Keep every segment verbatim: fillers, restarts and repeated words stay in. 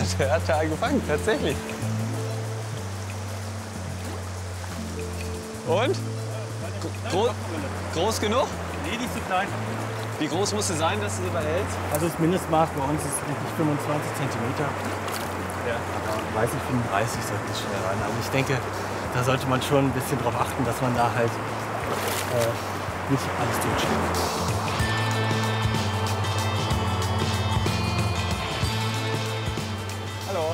der hat ja gefangen, tatsächlich. Und? Gro groß genug? Nee, nicht zu klein. Wie groß muss sie sein, dass sie sie behält? Also das Mindestmaß bei uns ist eigentlich fünfundzwanzig Zentimeter. Ja. Aber dreißig, fünfunddreißig sollten es schnell rein. Also ich denke, da sollte man schon ein bisschen drauf achten, dass man da halt äh, nicht alles durchschlägt. Hallo.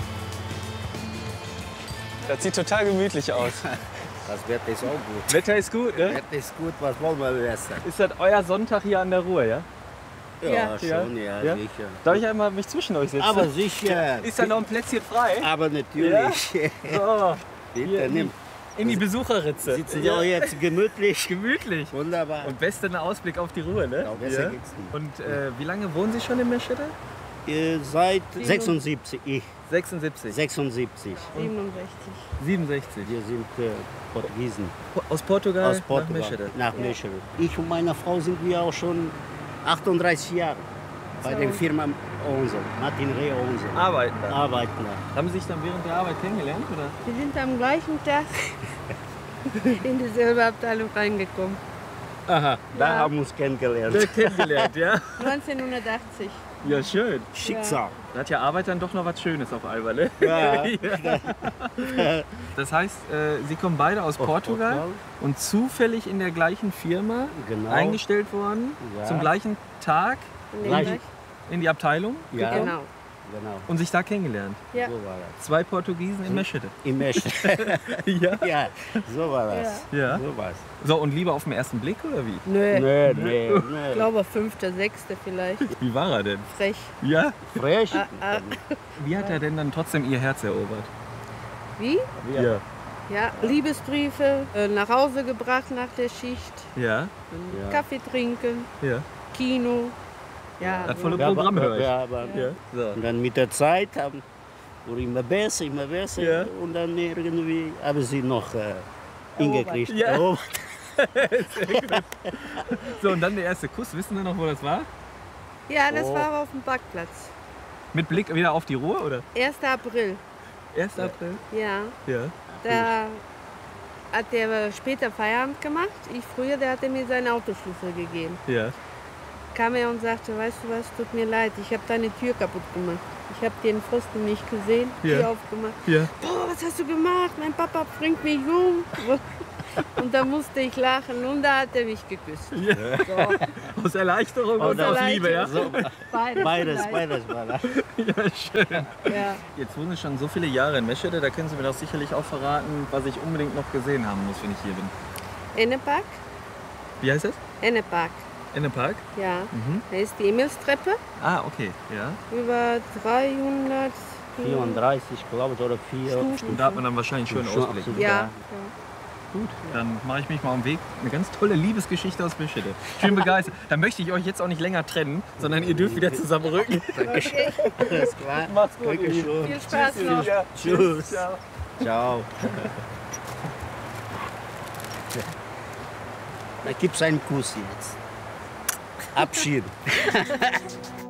Das sieht total gemütlich aus. Das Wetter ist auch gut. Wetter ist gut, ne? Wetter ist gut, was wollen wir besser? Ist das euer Sonntag hier an der Ruhr, ja? Ja, schon, ja, Ja? sicher. Darf ich einmal mich zwischen euch setzen? Aber sicher. Ist da noch ein Plätzchen frei? Aber natürlich. So, Bitte, hier, nimm. in die Besucherritze. Sitzen ja jetzt gemütlich. Gemütlich. Wunderbar. Und besten Ausblick auf die Ruhr, ne? Ja, besser geht's nicht. Und äh, wie lange wohnen Sie schon in Meschede? Ihr seid sechsundsiebzig, ich sechsundsiebzig. sechsundsiebzig. siebenundsechzig. siebenundsechzig. Wir sind äh, Portugiesen. Aus Portugal, Aus Portugal. nach Meschede. Nach Meschede. Ich und meine Frau sind wir auch schon achtunddreißig Jahre bei So. der Firma Onso, Martin Reh Onso. Arbeiten da. Arbeiten da. Haben Sie sich dann während der Arbeit kennengelernt, oder? Wir sind am gleichen Tag in dieselbe Abteilung reingekommen. Aha. Da Ja. haben wir uns kennengelernt. Ja, kennengelernt, ja? neunzehnhundertachtzig. Ja, schön. Schicksal. Da hat ja Arbeit dann doch noch was Schönes auf einmal, ne? Ja. Das heißt, äh, Sie kommen beide aus Aus Portugal, Portugal. und zufällig in der gleichen Firma Genau. eingestellt worden, Ja. zum gleichen Tag In dem Gleich. Bereich. in die Abteilung Ja. gekommen Genau. Genau. und sich da kennengelernt. Ja. So war das. Zwei Portugiesen in Meschede. Im Mesch. Ja. Ja, so war das. Ja. So war's. So, und Liebe auf den ersten Blick, oder wie? Nö. Nee, nee, Ich nee. glaube fünfter, sechster vielleicht. Wie war er denn? Frech. Ja? Frech. Ah, ah. Wie hat er denn dann trotzdem ihr Herz erobert? Wie? Ja. Ja, Liebesbriefe äh, nach Hause gebracht nach der Schicht. Ja? Ja. Kaffee trinken, Ja. Kino. Ja, Das volle Ja, Programm aber- höre ich. ja, aber- Ja. So. Und dann mit der Zeit haben wurde immer besser, immer besser. Ja. Und dann irgendwie haben sie noch äh, hingekriegt. Ja. Erobert. So, und dann der erste Kuss. Wissen Sie noch, wo das war? ja, das Oh. war auf dem Parkplatz. Mit Blick wieder auf die Ruhr, oder? erster April. erster April? Ja, Ja. da hat der später Feierabend gemacht. Ich früher, der hatte mir seinen Autoschlüssel gegeben. Ja. Kam er und sagte, weißt du was, tut mir leid, ich habe deine Tür kaputt gemacht. Ich habe den Pfosten nicht gesehen, Ja. Tür aufgemacht. Ja. Boah, was hast du gemacht? Mein Papa bringt mich um. Und da musste ich lachen und da hat er mich geküsst. Ja. So, Aus Erleichterung Aus und aus Liebe, ja? So, beides. beides, vielleicht. beides war das. Ja, schön. Ja. Jetzt wohnen Sie schon so viele Jahre in Meschede, da können Sie mir doch sicherlich auch verraten, was ich unbedingt noch gesehen haben muss, wenn ich hier bin. Ennepark? Wie heißt das? Ennepark, Ennepark? ja. Mhm. Da ist die Himmelstreppe Ah, okay. Ja. über dreihundert vierunddreißig, glaube ich, oder vier. Und da hat man dann wahrscheinlich schön Schon Ausblick. absolut. Ja. Ja. Gut, dann mache ich mich mal auf den Weg. Eine ganz tolle Liebesgeschichte aus Meschede. Schön begeistert. Dann möchte ich euch jetzt auch nicht länger trennen, sondern ihr dürft wieder zusammenrücken. Dankeschön. Alles klar. Macht's gut. Dankeschön. Viel Spaß noch. Ja. Tschüss. Ciao. Ciao. Da gibt's einen Kuss jetzt. Abschied.